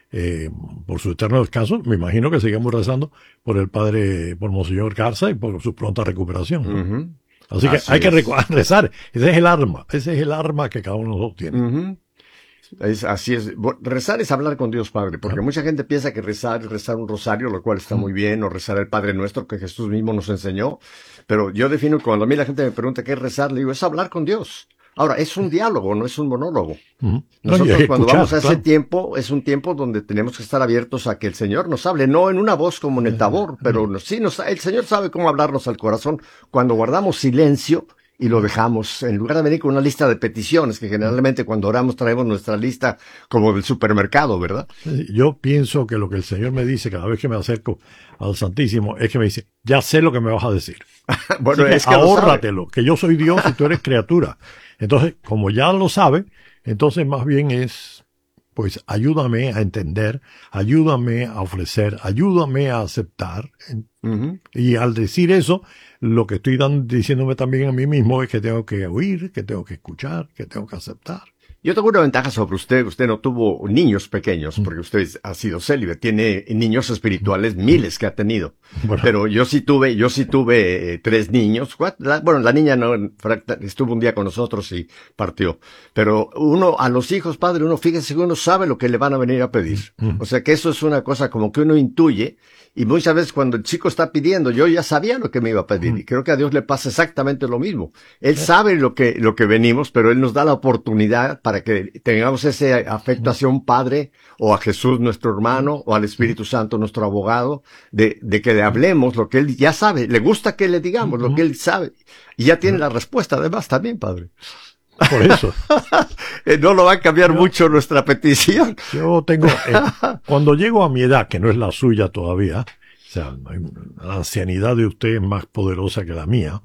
por su eterno descanso. Me imagino que seguimos rezando por el padre, por Monseñor Garza y por su pronta recuperación, ¿no? Ujú. Así que Así hay que es. rezar. Ese es el arma que cada uno de nosotros tiene. Ujú. Así es. Rezar es hablar con Dios Padre, porque Claro. mucha gente piensa que rezar es rezar un rosario, lo cual está muy bien, o rezar el Padre Nuestro que Jesús mismo nos enseñó. Pero yo defino, cuando a mí la gente me pregunta qué es rezar, le digo, es hablar con Dios. Ahora, es un diálogo, no es un monólogo. Ujú. No, y hay Nosotros que cuando escuchar, vamos a ese claro. tiempo, es un tiempo donde tenemos que estar abiertos a que el Señor nos hable, no en una voz como en el Tabor, pero sí el Señor sabe cómo hablarnos al corazón cuando guardamos silencio y lo dejamos, en lugar de venir con una lista de peticiones, que generalmente cuando oramos traemos nuestra lista como del supermercado, ¿verdad? Yo pienso que lo que el Señor me dice cada vez que me acerco al Santísimo es que me dice, ya sé lo que me vas a decir. Bueno, Así que es que lo sabe. ahórratelo, que yo soy Dios y tú eres criatura. Entonces, como ya lo sabe, entonces más bien es, pues ayúdame a entender, ayúdame a ofrecer, ayúdame a aceptar. Ujú. Y al decir eso, lo que estoy diciéndome también a mí mismo es que tengo que oír, que tengo que escuchar, que tengo que aceptar. Yo tengo una ventaja sobre usted. Usted no tuvo niños pequeños, porque usted ha sido célibe. Tiene niños espirituales, miles que ha tenido. Bueno, Pero yo sí tuve 3 niños. Bueno, la niña no estuvo un día con nosotros y partió. Pero a los hijos, padre, fíjese que uno sabe lo que le van a venir a pedir. O sea que eso es una cosa como que uno intuye. Y muchas veces cuando el chico está pidiendo, yo ya sabía lo que me iba a pedir. Y creo que a Dios le pasa exactamente lo mismo. Él sabe lo que venimos, pero Él nos da la oportunidad para que tengamos ese afecto hacia un Padre, o a Jesús nuestro hermano, o al Espíritu Santo nuestro abogado, de que le hablemos lo que Él ya sabe. Le gusta que le digamos lo que Él sabe. Y ya tiene la respuesta, además, también, Padre. por eso. No lo va a cambiar mucho nuestra petición. Yo tengo, cuando llego a mi edad, que no es la suya todavía, o sea, la ancianidad de usted es más poderosa que la mía,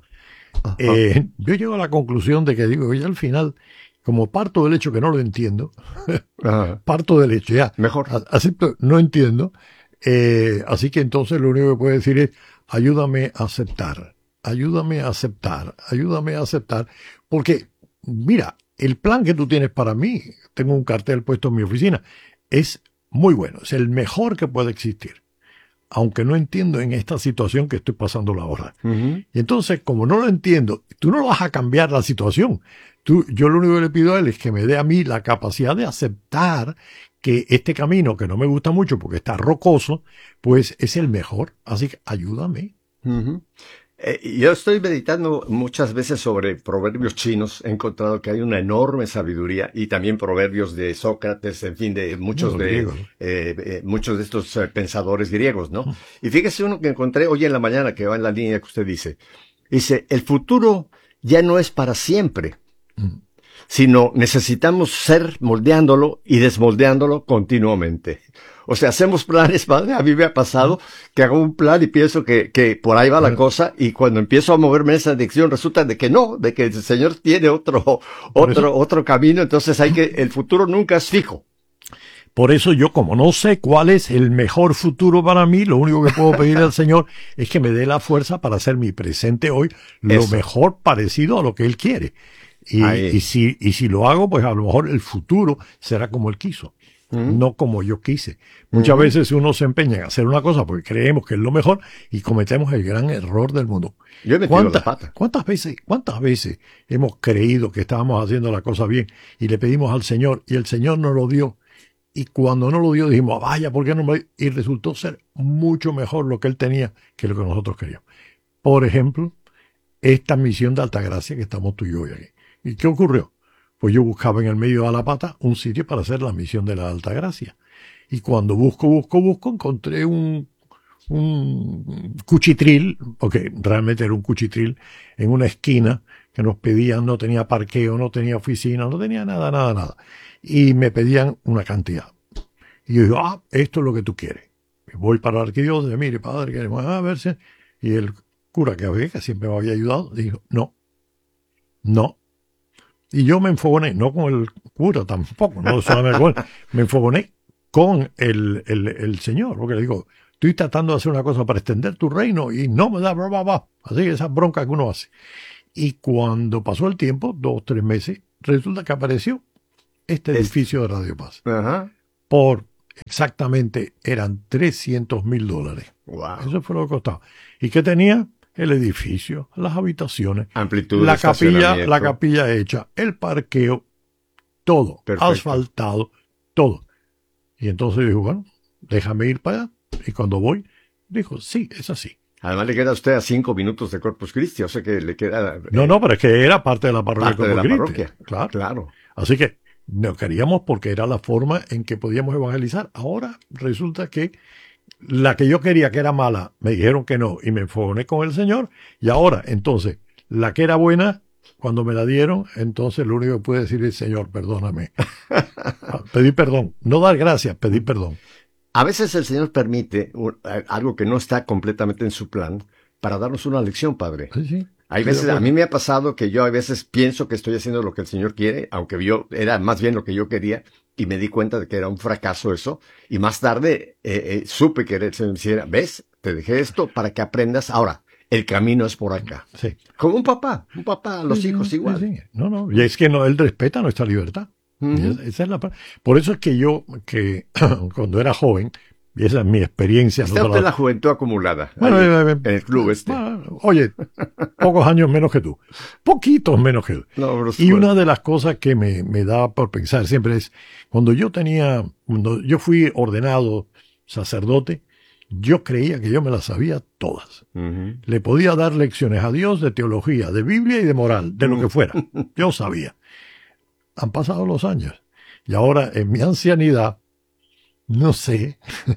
yo llego a la conclusión de que digo, ya al final, como parto del hecho que no lo entiendo, parto del hecho, ya, Mejor. acepto, no entiendo, así que entonces lo único que puedo decir es, ayúdame a aceptar, ayúdame a aceptar, ayúdame a aceptar, porque, mira, el plan que tú tienes para mí, tengo un cartel puesto en mi oficina, es muy bueno, es el mejor que puede existir, aunque no entiendo en esta situación que estoy pasando ahora. Uh-huh. Y entonces, como no lo entiendo, tú no vas a cambiar la situación. Yo lo único que le pido a él es que me dé a mí la capacidad de aceptar que este camino, que no me gusta mucho porque está rocoso, pues es el mejor. Así que ayúdame. Uh-huh. Yo estoy meditando muchas veces sobre proverbios chinos. He encontrado que hay una enorme sabiduría, y también proverbios de Sócrates, en fin, de muchos muchos de estos pensadores griegos, ¿no? Y fíjese uno que encontré hoy en la mañana, que va en la línea que usted dice. Dice, el futuro ya no es para siempre, sino necesitamos ser moldeándolo y desmoldeándolo continuamente. O sea, hacemos planes, padre. A mí me ha pasado que hago un plan y pienso que por ahí va la cosa, y cuando empiezo a moverme en esa dirección resulta de que no, de que el Señor tiene otro camino. Entonces el futuro nunca es fijo. Por eso yo, como no sé cuál es el mejor futuro para mí, lo único que puedo pedir al Señor es que me dé la fuerza para hacer mi presente hoy lo mejor parecido a lo que Él quiere. Y si lo hago, pues a lo mejor el futuro será como Él quiso, no como yo quise. Muchas veces uno se empeña en hacer una cosa porque creemos que es lo mejor y cometemos el gran error del mundo. Yo he metido la pata. ¿Cuántas veces hemos creído que estábamos haciendo la cosa bien y le pedimos al Señor y el Señor nos lo dio? Y cuando no lo dio dijimos, vaya, ¿por qué no me...? Y resultó ser mucho mejor lo que Él tenía que lo que nosotros queríamos. Por ejemplo, esta misión de Altagracia que estamos tú y yo hoy aquí. ¿Y qué ocurrió? Pues yo buscaba en el medio de la pata un sitio para hacer la misión de la Altagracia. Y cuando busco, encontré un cuchitril, porque realmente era un cuchitril, en una esquina que nos pedían, no tenía parqueo, no tenía oficina, no tenía nada. Y me pedían una cantidad. Y yo digo, esto es lo que tú quieres. Y voy para la arquidiócesis, mire, padre, queremos verse. Y el cura que siempre me había ayudado, dijo, no. Y yo me enfogoné, no con el cura tampoco, no solamente con él, me enfogoné con el Señor, porque le digo, estoy tratando de hacer una cosa para extender tu reino y no me da, así esa bronca que uno hace. Y cuando pasó el tiempo, 2 o 3 meses, resulta que apareció este edificio de Radio Paz. Ajá. Por exactamente eran $300,000. Wow. Eso fue lo que costaba. ¿Y qué tenía? El edificio, las habitaciones, Amplitud, la estacionamiento. capilla hecha, el parqueo, todo, Perfecto. asfaltado, todo. Y entonces yo dijo, bueno, déjame ir para allá. Y cuando voy, dijo, sí, es así. Además le queda a usted a 5 minutos de Corpus Christi, o sea que le queda... No, pero es que era parte de la parroquia. Parte de la Corpus parroquia. Christi. Claro. Claro. Así que no queríamos porque era la forma en que podíamos evangelizar. Ahora resulta que la que yo quería que era mala, me dijeron que no y me enfogoné con el Señor. Y ahora, entonces, la que era buena, cuando me la dieron, entonces lo único que pude decir es, Señor, perdóname. Pedí perdón. No dar gracias, pedir perdón. A veces el Señor permite algo que no está completamente en su plan para darnos una lección, Padre. Sí, sí. Hay veces, a mí me ha pasado que yo a veces pienso que estoy haciendo lo que el Señor quiere, aunque yo era más bien lo que yo quería, y me di cuenta de que era un fracaso eso, y más tarde supe que el Señor me decía, ¿ves? Te dejé esto para que aprendas. Ahora, el camino es por acá. Sí. Como un papá a los hijos igual. Sí. No. Y es que no, él respeta nuestra libertad. Esa es por eso es que yo, que cuando era joven, y esa es mi experiencia. Está usted en la juventud acumulada. Bueno, en el club este. Oye, pocos años menos que tú. Poquitos menos que tú. No, y una de las cosas que me da por pensar siempre es, cuando yo fui ordenado sacerdote, yo creía que yo me las sabía todas. Le podía dar lecciones a Dios de teología, de Biblia y de moral, de lo que fuera. Yo sabía. Han pasado los años. Y ahora, en mi ancianidad, no sé,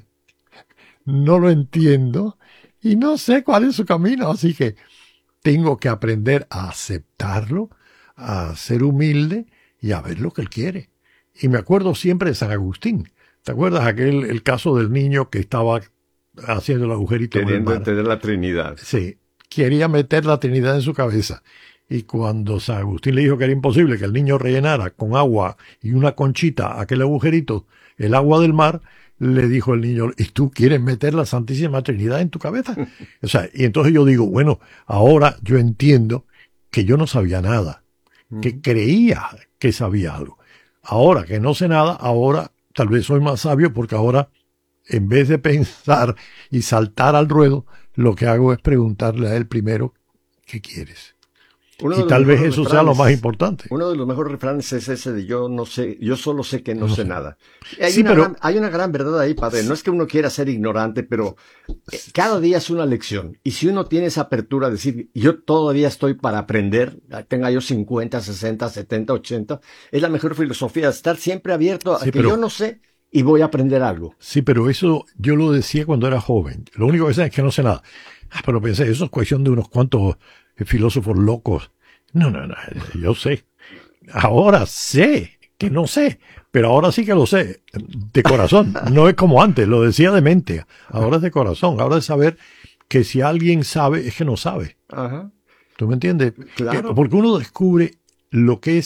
no lo entiendo y no sé cuál es su camino. Así que tengo que aprender a aceptarlo, a ser humilde y a ver lo que él quiere. Y me acuerdo siempre de San Agustín. ¿Te acuerdas el caso del niño que estaba haciendo el agujerito? Queriendo entender la Trinidad. Sí, quería meter la Trinidad en su cabeza. Y cuando San Agustín le dijo que era imposible que el niño rellenara con agua y una conchita aquel agujerito, el agua del mar, le dijo el niño, ¿y tú quieres meter la Santísima Trinidad en tu cabeza? O sea, y entonces yo digo, bueno, ahora yo entiendo que yo no sabía nada, que creía que sabía algo. Ahora que no sé nada, ahora tal vez soy más sabio porque ahora, en vez de pensar y saltar al ruedo, lo que hago es preguntarle a él primero, ¿qué quieres? Y tal vez eso sea lo más importante. Uno de los mejores refranes es ese de yo no sé, yo solo sé que no sé nada. Hay una gran verdad ahí, Padre. No es que uno quiera ser ignorante, pero cada día es una lección. Y si uno tiene esa apertura de decir, yo todavía estoy para aprender, tenga yo 50, 60, 70, 80, es la mejor filosofía, estar siempre abierto a que yo no sé y voy a aprender algo. Sí, pero eso yo lo decía cuando era joven. Lo único que sé es que no sé nada. Pero pensé, eso es cuestión de unos cuantos filósofos locos. No, yo sé. Ahora sé que no sé, pero ahora sí que lo sé, de corazón. No es como antes, lo decía de mente. Ahora es de corazón, ahora es saber que si alguien sabe, es que no sabe. Ajá. ¿Tú me entiendes? Claro. Porque uno descubre lo que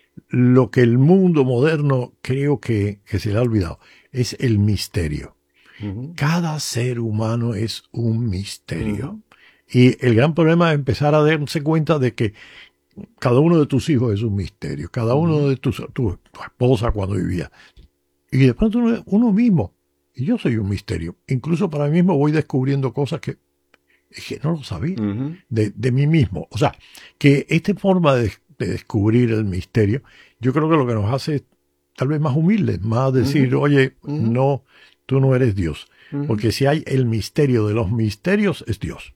el mundo moderno creo que se le ha olvidado. Es el misterio. Cada ser humano es un misterio. Y el gran problema es empezar a darse cuenta de que cada uno de tus hijos es un misterio. Cada uno de tu esposa cuando vivía. Y de pronto uno mismo. Y yo soy un misterio. Incluso para mí mismo voy descubriendo cosas que no lo sabía de mí mismo. O sea, que esta forma de descubrir el misterio, yo creo que lo que nos hace es tal vez más humildes, más decir, oye, no, tú no eres Dios. Porque si hay el misterio de los misterios, es Dios.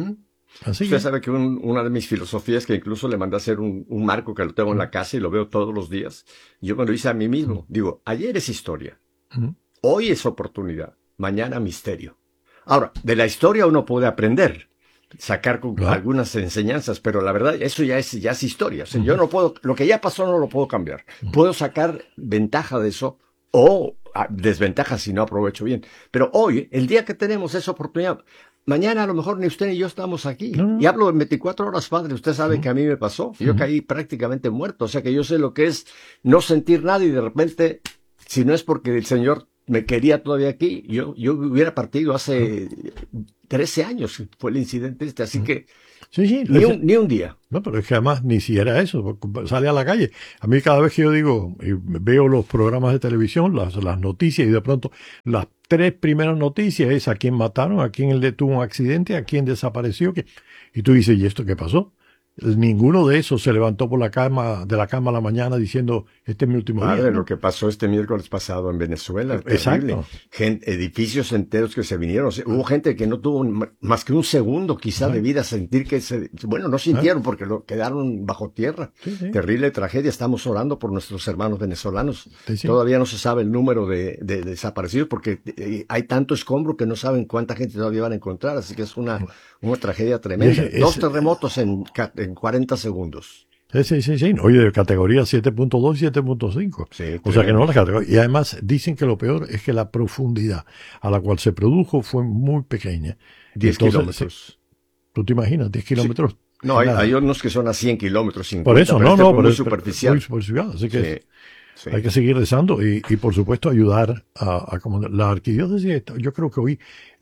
Así Usted sabe que una de mis filosofías, que incluso le mandé a hacer un marco que lo tengo en la casa y lo veo todos los días, yo me lo hice a mí mismo. Digo, ayer es historia, hoy es oportunidad, mañana misterio. Ahora, de la historia uno puede aprender, sacar algunas enseñanzas, pero la verdad, eso ya es historia. O sea, yo no puedo, lo que ya pasó no lo puedo cambiar. Puedo sacar ventaja de eso o desventaja si no aprovecho bien. Pero hoy, el día que tenemos esa oportunidad, mañana a lo mejor ni usted ni yo estamos aquí. Y hablo en 24 horas, Padre. Usted sabe que a mí me pasó. Yo caí prácticamente muerto. O sea que yo sé lo que es no sentir nada y de repente, si no es porque el Señor me quería todavía aquí, yo hubiera partido hace 13 años. Fue el incidente este. Así que Sí, sí. Ni un día. No, pero es que además ni siquiera eso, sale a la calle. A mí cada vez que yo digo, y veo los programas de televisión, las noticias, y de pronto las 3 primeras noticias es a quién mataron, a quién tuvo un accidente, a quién desapareció. Y tú dices, ¿y esto qué pasó? Ninguno de esos se levantó de la cama a la mañana diciendo, este es mi último día. De lo que pasó este miércoles pasado en Venezuela. Exacto. Edificios enteros que se vinieron. O sea, hubo gente que no tuvo más que un segundo quizá de vida, sentir que no sintieron porque quedaron bajo tierra. Sí, sí. Terrible tragedia. Estamos orando por nuestros hermanos venezolanos. Sí, sí. Todavía no se sabe el número de desaparecidos porque hay tanto escombro que no saben cuánta gente todavía van a encontrar. Así que es una tragedia tremenda. 2 terremotos en 40 segundos. Sí. Oye, de categoría 7.2 y 7.5. Sí, o sea que no la categoría. Y además dicen que lo peor es que la profundidad a la cual se produjo fue muy pequeña. 10 kilómetros. ¿Tú te imaginas? 10 kilómetros. Sí. No, hay unos que son a 100 kilómetros. 50, por eso, no, muy pero superficial. Muy superficial. Así que hay que seguir rezando y por supuesto ayudar a la arquidiócesis. Yo creo que hoy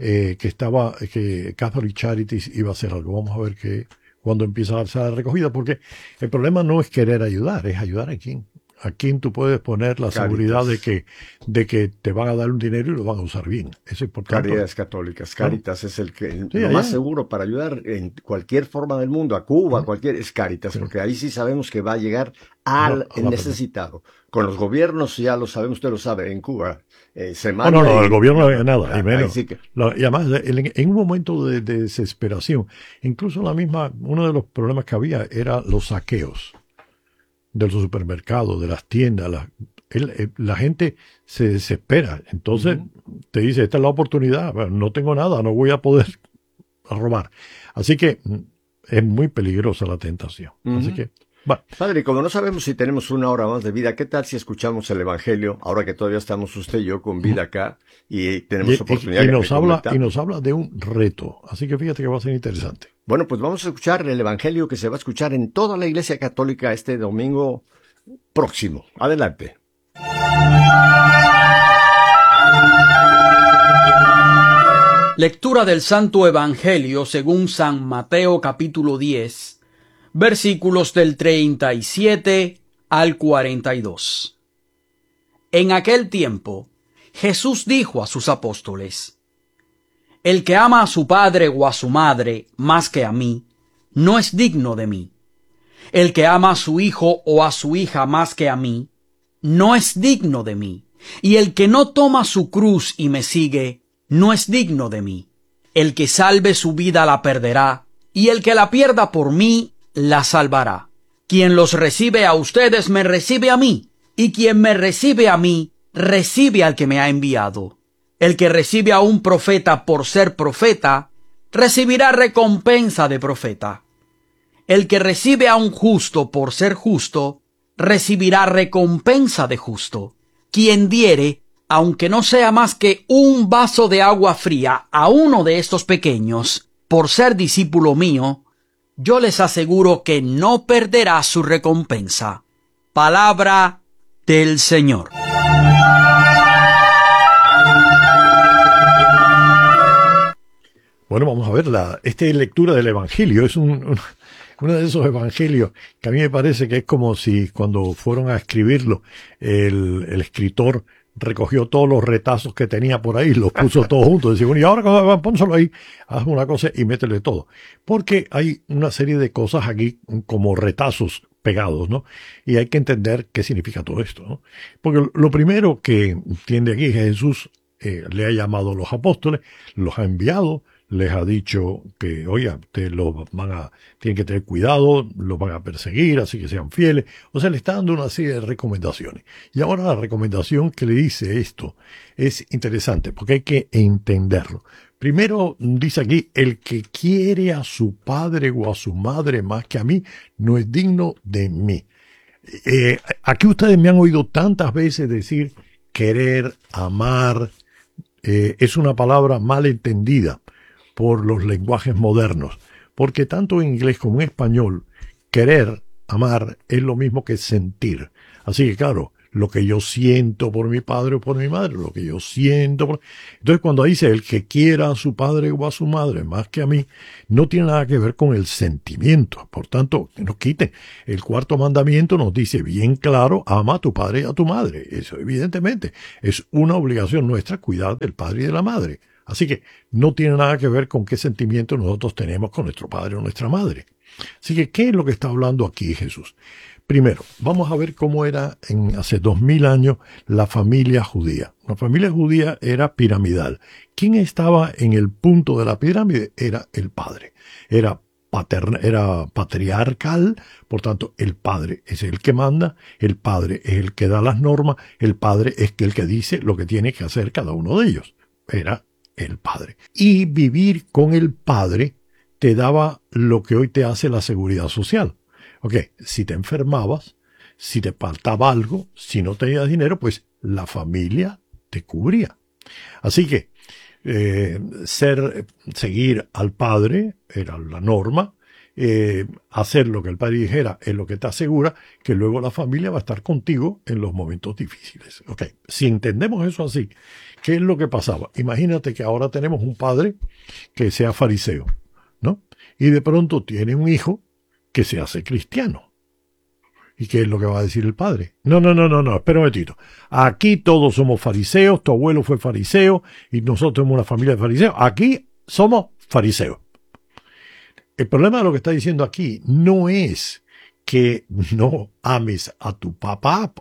que Catholic Charities iba a hacer algo. Vamos a ver cuando empieza a darse la recogida, porque el problema no es querer ayudar, es ayudar a quién. A quién tú puedes poner la seguridad de que te van a dar un dinero y lo van a usar bien. Eso es importante. Caridades Católicas. Caritas es lo más seguro para ayudar en cualquier forma del mundo, a Cuba, es Caritas, porque ahí sí sabemos que va a llegar al necesitado. Con los gobiernos ya lo sabemos, usted lo sabe, en Cuba. No, el gobierno no había nada, y menos. Sí y además, en un momento de desesperación, incluso uno de los problemas que había era los saqueos de los supermercados, de las tiendas. La gente se desespera. Entonces te dice, esta es la oportunidad, no tengo nada, no voy a poder robar. Así que es muy peligrosa la tentación. Así que Padre, como no sabemos si tenemos 1 hora más de vida, ¿qué tal si escuchamos el Evangelio, ahora que todavía estamos usted y yo con vida acá, y tenemos oportunidad y nos habla de un reto, así que fíjate que va a ser interesante. Bueno, pues vamos a escuchar el Evangelio que se va a escuchar en toda la Iglesia Católica este domingo próximo. Adelante. Lectura del Santo Evangelio según San Mateo capítulo 10. Versículos del 37 al 42. En aquel tiempo, Jesús dijo a sus apóstoles: El que ama a su padre o a su madre más que a mí, no es digno de mí. El que ama a su hijo o a su hija más que a mí, no es digno de mí. Y el que no toma su cruz y me sigue, no es digno de mí. El que salve su vida la perderá, y el que la pierda por mí, la salvará. Quien los recibe a ustedes me recibe a mí, y quien me recibe a mí recibe al que me ha enviado. El que recibe a un profeta por ser profeta recibirá recompensa de profeta. El que recibe a un justo por ser justo recibirá recompensa de justo. Quien diere, aunque no sea más que un vaso de agua fría a uno de estos pequeños, por ser discípulo mío, yo les aseguro que no perderá su recompensa. Palabra del Señor. Bueno, vamos a ver, esta lectura del Evangelio es uno de esos evangelios que a mí me parece que es como si cuando fueron a escribirlo, el escritor recogió todos los retazos que tenía por ahí, los puso todos juntos. Decía, bueno, y ahora pónselo ahí, haz una cosa y métele todo. Porque hay una serie de cosas aquí como retazos pegados, ¿no? Y hay que entender qué significa todo esto, ¿no? Porque lo primero que entiende aquí es que Jesús le ha llamado a los apóstoles, los ha enviado, les ha dicho que, oiga, ustedes tienen que tener cuidado, los van a perseguir, así que sean fieles. O sea, le está dando una serie de recomendaciones. Y ahora la recomendación que le dice esto es interesante, porque hay que entenderlo. Primero dice aquí, el que quiere a su padre o a su madre más que a mí, no es digno de mí. Aquí ustedes me han oído tantas veces decir querer, amar, es una palabra mal entendida por los lenguajes modernos, porque tanto en inglés como en español, querer, amar, es lo mismo que sentir. Así que claro, lo que yo siento por mi padre o por mi madre, lo que yo siento por... Entonces cuando dice el que quiera a su padre o a su madre más que a mí, no tiene nada que ver con el sentimiento. Por tanto, que nos quiten. El cuarto mandamiento nos dice bien claro, ama a tu padre y a tu madre. Eso evidentemente es una obligación nuestra cuidar del padre y de la madre. Así que no tiene nada que ver con qué sentimiento nosotros tenemos con nuestro padre o nuestra madre. Así que, ¿qué es lo que está hablando aquí Jesús? Primero, vamos a ver cómo era hace 2000 años la familia judía. La familia judía era piramidal. ¿Quién estaba en el punto de la pirámide? Era el padre. Era patriarcal, por tanto, el padre es el que manda, el padre es el que da las normas, el padre es el que dice lo que tiene que hacer cada uno de ellos. Era el padre. Y vivir con el padre te daba lo que hoy te hace la seguridad social. Ok, si te enfermabas, si te faltaba algo, si no tenías dinero, pues la familia te cubría. Así que seguir al padre era la norma, hacer lo que el padre dijera es lo que te asegura que luego la familia va a estar contigo en los momentos difíciles. Ok, si entendemos eso así, ¿qué es lo que pasaba? Imagínate que ahora tenemos un padre que sea fariseo, ¿no? Y de pronto tiene un hijo que se hace cristiano. ¿Y qué es lo que va a decir el padre? No, espera un momentito. Aquí todos somos fariseos, tu abuelo fue fariseo y nosotros somos una familia de fariseos. Aquí somos fariseos. El problema de lo que está diciendo aquí no es que no ames a tu papá,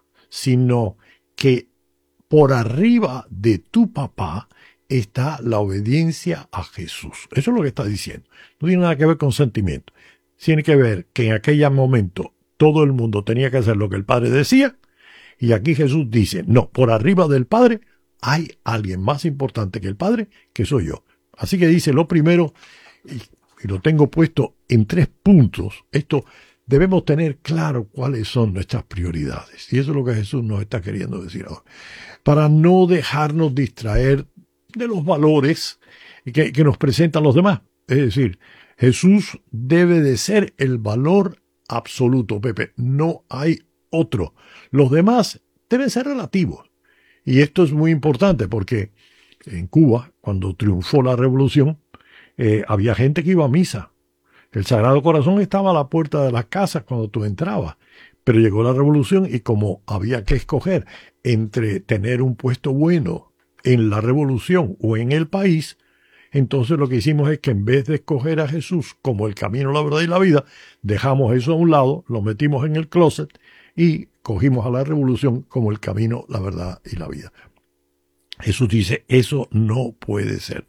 sino que por arriba de tu papá está la obediencia a Jesús. Eso es lo que está diciendo. No tiene nada que ver con sentimiento. Tiene que ver que en aquel momento todo el mundo tenía que hacer lo que el Padre decía, y aquí Jesús dice, no, por arriba del Padre hay alguien más importante que el Padre, que soy yo. Así que dice lo primero, y lo tengo puesto en 3 puntos, esto debemos tener claro cuáles son nuestras prioridades, y eso es lo que Jesús nos está queriendo decir ahora, para no dejarnos distraer de los valores que nos presentan los demás. Es decir, Jesús debe de ser el valor absoluto, Pepe. No hay otro. Los demás deben ser relativos. Y esto es muy importante porque en Cuba, cuando triunfó la revolución, había gente que iba a misa. El Sagrado Corazón estaba a la puerta de las casas cuando tú entrabas. Pero llegó la revolución y como había que escoger entre tener un puesto bueno en la revolución o en el país, entonces lo que hicimos es que en vez de escoger a Jesús como el camino, la verdad y la vida, dejamos eso a un lado, lo metimos en el closet y cogimos a la revolución como el camino, la verdad y la vida. Jesús dice, eso no puede ser.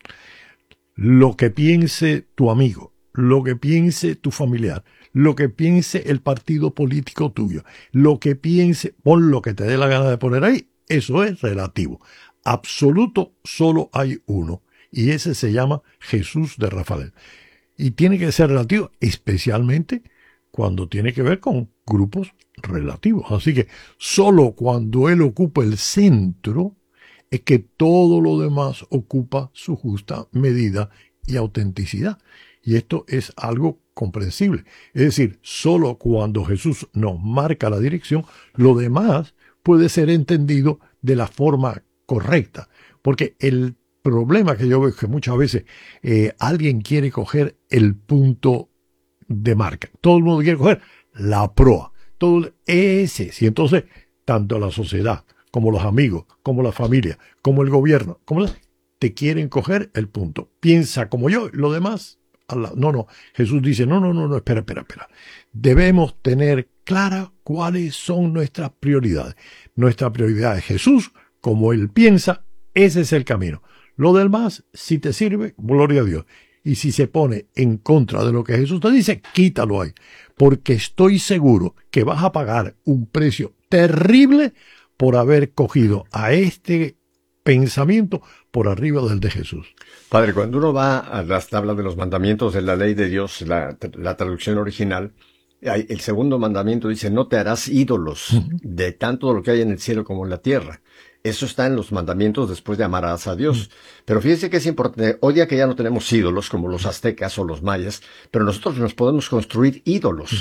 Lo que piense tu amigo, lo que piense tu familiar, lo que piense el partido político tuyo, lo que piense, pon lo que te dé la gana de poner ahí, eso es relativo. Absoluto solo hay uno. Y ese se llama Jesús de Rafael. Y tiene que ser relativo, especialmente cuando tiene que ver con grupos relativos. Así que solo cuando Él ocupa el centro es que todo lo demás ocupa su justa medida y autenticidad. Y esto es algo comprensible. Es decir, solo cuando Jesús nos marca la dirección, lo demás puede ser entendido de la forma correcta. Porque el problema que yo veo es que muchas veces alguien quiere coger el punto de marca. Todo el mundo quiere coger la proa. Todo ese. Y entonces, tanto la sociedad, como los amigos, como la familia, como el gobierno, te quieren coger el punto. Piensa como yo, lo demás. No. Jesús dice, no, espera. Debemos tener clara cuáles son nuestras prioridades. Nuestra prioridad es Jesús, como Él piensa, ese es el camino. Lo demás, si te sirve, gloria a Dios. Y si se pone en contra de lo que Jesús te dice, quítalo ahí. Porque estoy seguro que vas a pagar un precio terrible por haber cogido a este pensamiento por arriba del de Jesús. Padre, cuando uno va a las tablas de los mandamientos de la ley de Dios, la traducción original, el segundo mandamiento dice, no te harás ídolos de tanto lo que hay en el cielo como en la tierra. Eso está en los mandamientos después de amarás a Dios. Pero fíjense que es importante, hoy día que ya no tenemos ídolos como los aztecas o los mayas, pero nosotros nos podemos construir ídolos.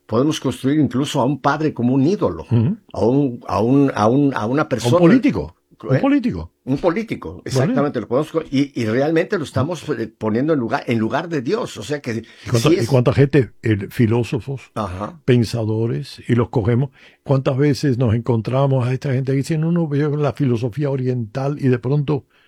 podemos construir incluso a un padre como un ídolo, a una persona. Un político. Un político. Un político, exactamente. ¿Vale? Y realmente lo estamos poniendo en lugar de Dios. O sea que. ¿Y cuánta gente, filósofos, pensadores, y los cogemos? ¿Cuántas veces nos encontramos a esta gente que dice, no, veo la filosofía oriental y de pronto